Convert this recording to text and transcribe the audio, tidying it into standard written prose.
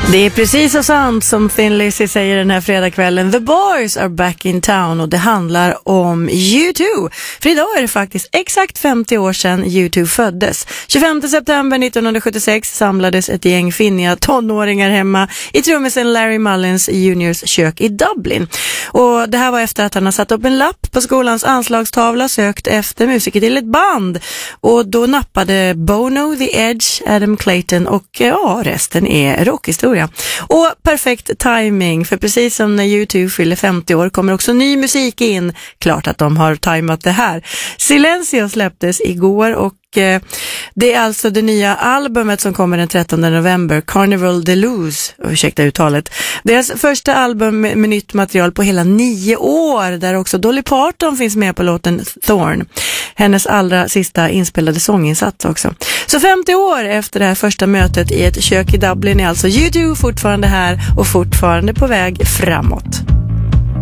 Det är precis så sant som Thin Lizzy säger den här fredagskvällen. The Boys are back in town och det handlar om U2. För idag är det faktiskt exakt 50 år sedan U2 föddes. 25 september 1976 samlades ett gäng finniga tonåringar hemma i trummisen Larry Mullins juniors kök i Dublin. Och det här var efter att han har satt upp en lapp på skolans anslagstavla, sökt efter musiker till ett band. Och då nappade Bono, The Edge, Adam Clayton och ja, resten är rockhistoria. Och perfekt timing, för precis som när U2 fyller 50 år kommer också ny musik in. Klart att de har timat det här. Silencio släpptes igår och det är alltså det nya albumet som kommer den 13 november, Carnival de Luz, ursäkta uttalet. Deras första album med nytt material på hela 9 år, där också Dolly Parton finns med på låten Thorn. Hennes allra sista inspelade sånginsats också. Så 50 år efter det här första mötet i ett kök i Dublin är alltså U2 fortfarande här och fortfarande på väg framåt.